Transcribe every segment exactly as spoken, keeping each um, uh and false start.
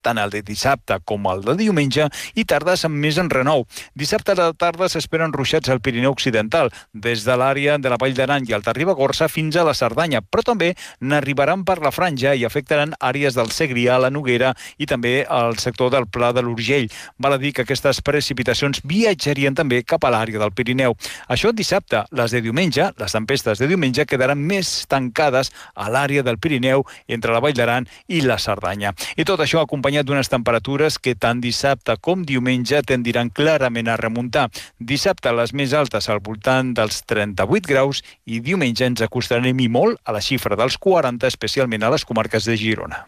tant el de dissabte com el de diumenge, i tardes amb més enrenou. Dissabte a la tarda s'esperen ruixats al Pirineu Occidental, des de l'àrea de la Vall d'Aran i Alta Ribagorça fins a la Cerdanya, però també n'arribaran per la Franja i afectaran àrees del Segrià, la Noguera i també el sector del Pla de l'Urgell. Val a dir que aquestes precipitacions viatjarien també cap a l'àrea del Pirineu. Això dissabte. Les de diumenge, les tempestes de diumenge, quedaran més tancades a l'àrea del Pirineu entre la Vall d'Aran i la Cerdanya. I tot això acompanyat d'unes temperatures que tant dissabte com diumenge tendiran clarament a remuntar. Dissabte les més altes al voltant dels trenta-vuit graus i diumenge ens acostarem i molt a la xifra dels quaranta, especialment a les comarques de Girona.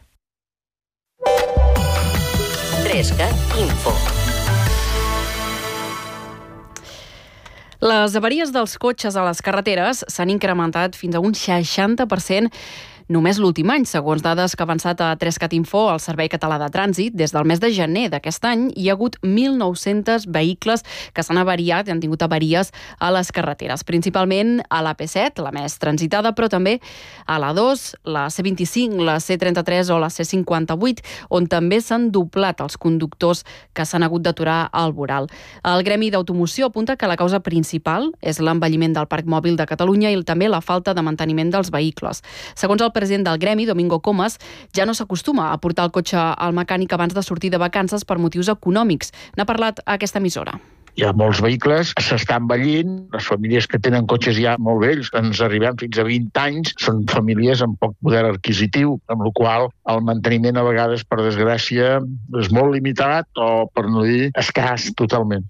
trescat Info. Les avaries dels cotxes a les carreteres s'han incrementat fins a un seixanta per cent només l'últim any, segons dades que ha avançat a trescat Info, el Servei Català de Trànsit. Des del mes de gener d'aquest any hi ha hagut mil nou-cents vehicles que s'han avariat i han tingut avaries a les carreteres, principalment a la P set, la més transitada, però també a la dos, la C vint-i-cinc, la C trenta-tres o la C cinquanta-vuit, on també s'han doblat els conductors que s'han hagut d'aturar al voral. El Gremi d'Automoció apunta que la causa principal és l'envelliment del parc mòbil de Catalunya i també la falta de manteniment dels vehicles. Segons el president del Gremi, Domingo Comas, ja no s'acostuma a portar el cotxe al mecànic abans de sortir de vacances per motius econòmics. N'ha parlat a aquesta emissora. Hi ha molts vehicles que s'estan envellint, les famílies que tenen cotxes ja molt vells, ens arribem fins a vint anys, són famílies amb poc poder adquisitiu, amb la qual el manteniment a vegades, per desgràcia, és molt limitat o, per no dir, escàs totalment.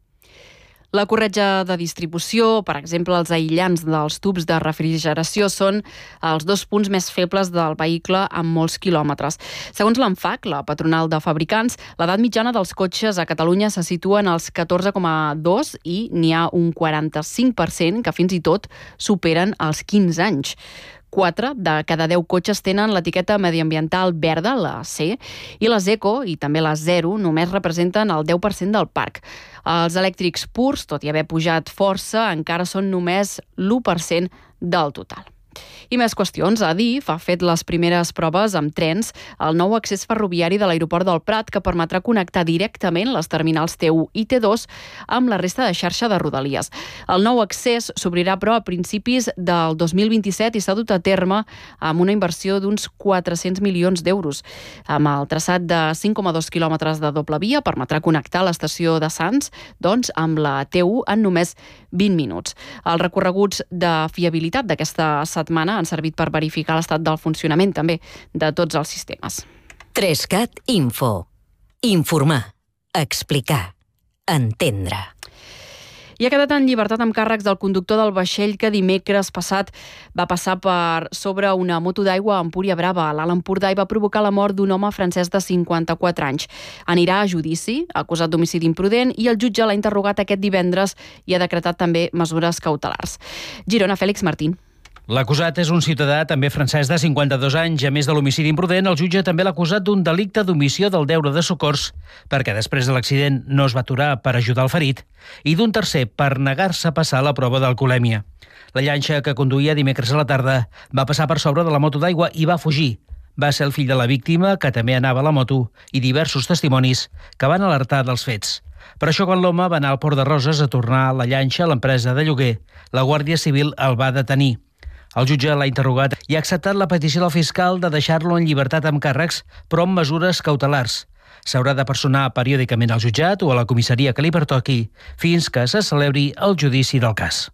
La corretja de distribució, per exemple, els aïllants dels tubs de refrigeració, són els dos punts més febles del vehicle amb molts quilòmetres. Segons l'ANFAC, la patronal de fabricants, l'edat mitjana dels cotxes a Catalunya se situa en els catorze coma dos i n'hi ha un quaranta-cinc per cent que fins i tot superen els quinze anys. quatre de cada deu cotxes tenen l'etiqueta mediambiental verda, la C, i les eco i també les zero només representen el deu per cent del parc. Els elèctrics purs, tot i haver pujat força, encara són només l'u per cent del total. I més qüestions. Adif ha fet les primeres proves amb trens al nou accés ferroviari de l'aeroport del Prat, que permetrà connectar directament les terminals T u i T dos amb la resta de xarxa de Rodalies. El nou accés s'obrirà, però, a principis del dos mil vint-i-set i s'ha dut a terme amb una inversió d'uns quatre-cents milions d'euros. Amb el traçat de cinc coma dos quilòmetres de doble via permetrà connectar l'estació de Sants doncs, amb la T u en només vint minuts. Els recorreguts de fiabilitat d'aquesta setmana han servit per verificar l'estat del funcionament també de tots els sistemes. trescat Info. Informar, explicar, entendre. I ha quedat en llibertat amb càrrecs del conductor del vaixell que dimecres passat va passar per sobre una moto d'aigua a Empúria Brava, a l'Alt Empordà, i va provocar la mort d'un home francès de cinquanta-quatre anys. Anirà a judici, acusat d'homicidi imprudent, i el jutge l'ha interrogat aquest divendres i ha decretat també mesures cautelars. Girona, Fèlix Martín. L'acusat és un ciutadà també francès de cinquanta-dos anys. A més de l'homicidi imprudent, el jutge també l'ha acusat d'un delicte d'omissió del deure de socors, perquè després de l'accident no es va aturar per ajudar el ferit, i d'un tercer per negar-se a passar la prova d'alcoholèmia. La llanxa que conduïa dimecres a la tarda va passar per sobre de la moto d'aigua i va fugir. Va ser el fill de la víctima, que també anava a la moto, i diversos testimonis que van alertar dels fets. Per això, quan l'home va anar al Port de Roses a tornar la llanxa a l'empresa de lloguer, la Guàrdia Civil el va detenir. El jutge l'ha interrogat i ha acceptat la petició del fiscal de deixar-lo en llibertat amb càrrecs, però amb mesures cautelars. S'haurà de personar periòdicament al jutjat o a la comissaria que li pertoqui fins que se celebri el judici del cas.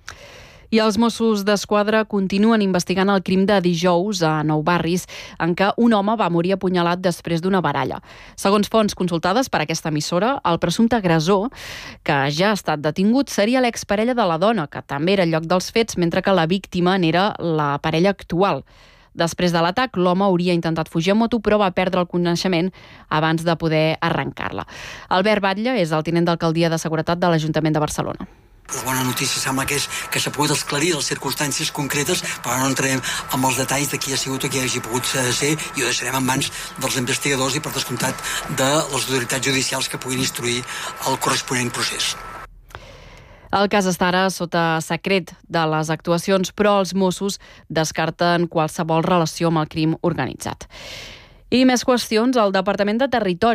I els Mossos d'Esquadra continuen investigant el crim de dijous a Nou Barris, en què un home va morir apunyalat després d'una baralla. Segons fonts consultades per aquesta emissora, el presumpte agressor, que ja ha estat detingut, seria l'exparella de la dona, que també era al lloc dels fets, mentre que la víctima n'era la parella actual. Després de l'atac, l'home hauria intentat fugir a moto, però va perdre el coneixement abans de poder arrencar-la. Albert Batlle és el tinent d'alcaldia de Seguretat de l'Ajuntament de Barcelona. La bona notícia sembla que és que s'ha pogut esclarir les circumstàncies concretes, però no entrarem en els detalls de qui ha sigut o qui hagi pogut ser, i ho deixarem en mans dels investigadors i, per descomptat, de les autoritats judicials que puguin instruir el corresponent procés. El cas està ara sota secret de les actuacions, però els Mossos descarten qualsevol relació amb el crim organitzat. I més qüestions. El Departament de Territori